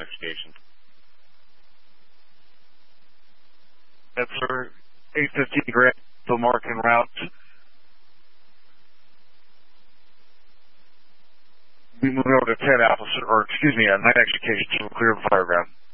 education. That's for 815 Grand, the mark en route. We move over to 10 Alpha, or excuse me, 9 education, clear of fireground.